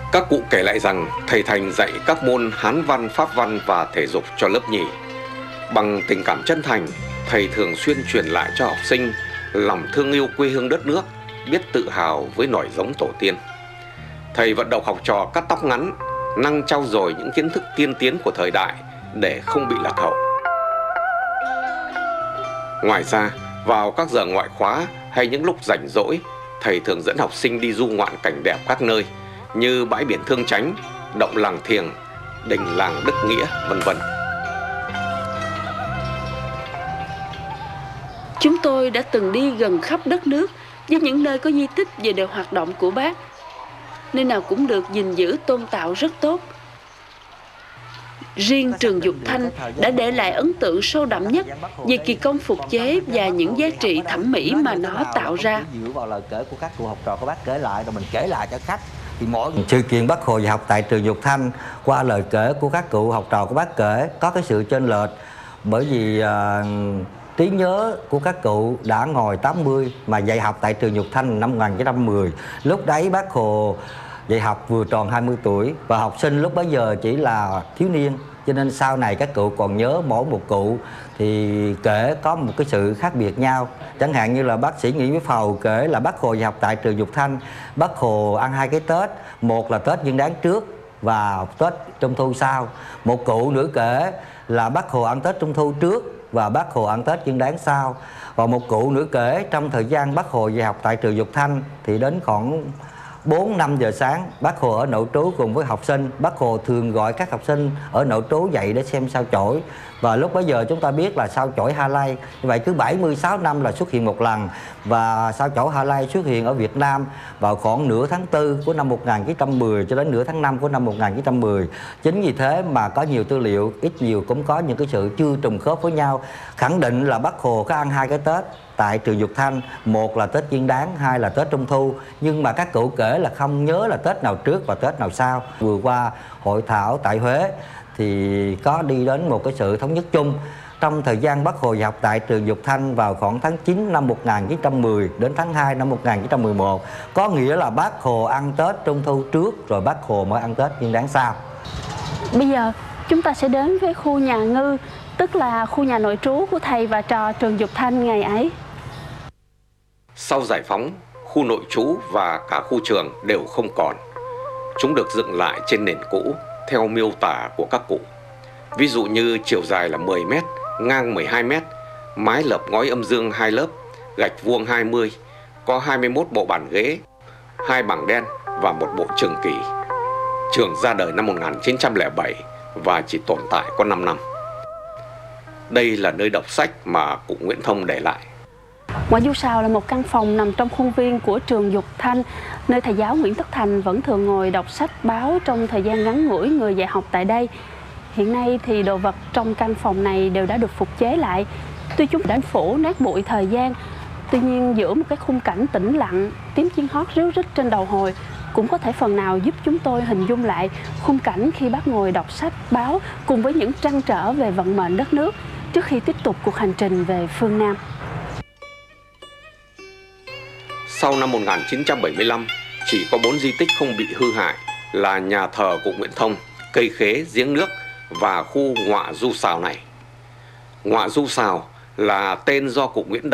Các cụ kể lại rằng thầy Thành dạy các môn Hán văn, Pháp văn và thể dục cho lớp nhì. Bằng tình cảm chân thành, thầy thường xuyên truyền lại cho học sinh lòng thương yêu quê hương đất nước, biết tự hào với nòi giống tổ tiên. Thầy vận động học trò cắt tóc ngắn, năng trau dồi những kiến thức tiên tiến của thời đại để không bị lạc hậu. Ngoài ra, vào các giờ ngoại khóa hay những lúc rảnh rỗi, thầy thường dẫn học sinh đi du ngoạn cảnh đẹp các nơi như bãi biển Thương Chánh, động Làng Thiềng, đình làng Đức Nghĩa, vân vân. Chúng tôi đã từng đi gần khắp đất nước với những nơi có di tích về đều hoạt động của Bác. Nơi nào cũng được gìn giữ tôn tạo rất tốt. Riêng trường Dục Thanh đã để lại ấn tượng sâu đậm nhất về kỳ công phục chế và những giá trị thẩm mỹ mà nó tạo ra. Dựa vào lời kể của các cụ học trò của Bác kể lại rồi mình kể lại cho khách. Thì mỗi sự kiện Bác Hồ dạy học tại trường Dục Thanh qua lời kể của các cụ học trò của Bác kể có cái sự chênh lệch, bởi vì trí nhớ của các cụ đã ngồi 80 mà dạy học tại trường Dục Thanh năm 1910. Lúc đấy Bác Hồ dạy học vừa tròn 20 tuổi và học sinh lúc bấy giờ chỉ là thiếu niên, cho nên sau này các cụ còn nhớ mỗi một cụ thì kể có một cái sự khác biệt nhau. Chẳng hạn như là bác sĩ Nguyễn Viết Phầu kể là Bác Hồ dạy học tại trường Dục Thanh, Bác Hồ ăn hai cái Tết, một là Tết Nguyên Đán trước và Tết Trung Thu sau. Một cụ nữa kể là Bác Hồ ăn Tết Trung Thu trước và Bác Hồ ăn Tết Nguyên Đán sau. Và một cụ nữa kể trong thời gian Bác Hồ dạy học tại trường Dục Thanh thì đến khoảng 4-5 giờ sáng Bác Hồ ở nội trú cùng với học sinh. Bác Hồ thường gọi các học sinh ở nội trú dậy để xem sao chổi. Và lúc bấy giờ chúng ta biết là sao chổi Hà Lây, như vậy cứ 76 năm là xuất hiện một lần. Và sao chổi Hà Lây xuất hiện ở Việt Nam vào khoảng nửa tháng 4 của năm 1910 cho đến nửa tháng 5 của năm 1910. Chính vì thế mà có nhiều tư liệu ít nhiều cũng có những cái sự chưa trùng khớp với nhau, khẳng định là Bác Hồ có ăn hai cái Tết tại trường Dục Thanh, một là Tết Nguyên Đán, hai là Tết Trung Thu. Nhưng mà các cụ kể là không nhớ là Tết nào trước và Tết nào sau. Vừa qua hội thảo tại Huế thì có đi đến một cái sự thống nhất chung. Trong thời gian Bác Hồ dạy học tại trường Dục Thanh vào khoảng tháng 9 năm 1910 đến tháng 2 năm 1911, có nghĩa là Bác Hồ ăn Tết Trung Thu trước rồi Bác Hồ mới ăn Tết Nguyên Đán sau. Bây giờ chúng ta sẽ đến với khu nhà ngư, tức là khu nhà nội trú của thầy và trò trường Dục Thanh ngày ấy. Sau giải phóng, khu nội trú và cả khu trường đều không còn. Chúng được dựng lại trên nền cũ theo miêu tả của các cụ. Ví dụ như chiều dài là 10 m, ngang 12 m, mái lợp ngói âm dương 2 lớp, gạch vuông 20, có 21 bộ bàn ghế, 2 bảng đen và 1 bộ trường kỷ. Trường ra đời năm 1907 và chỉ tồn tại có 5 năm. Đây là nơi đọc sách mà cụ Nguyễn Thông để lại. Ngoại du sào là một căn phòng nằm trong khuôn viên của trường Dục Thanh, nơi thầy giáo Nguyễn Tất Thành vẫn thường ngồi đọc sách báo trong thời gian ngắn ngủi người dạy học tại đây. Hiện nay thì đồ vật trong căn phòng này đều đã được phục chế lại. Tuy chúng đã phủ nát bụi thời gian, tuy nhiên giữa một cái khung cảnh tĩnh lặng, tiếng chim hót ríu rít trên đầu hồi cũng có thể phần nào giúp chúng tôi hình dung lại khung cảnh khi bác ngồi đọc sách báo cùng với những trăn trở về vận mệnh đất nước trước khi tiếp tục cuộc hành trình về phương Nam. Sau năm 1975, chỉ có 4 di tích không bị hư hại là nhà thờ cụ Nguyễn Thông, cây khế, giếng nước và khu Ngọa Du Sào này. Ngọa Du Sào là tên do cụ Nguyễn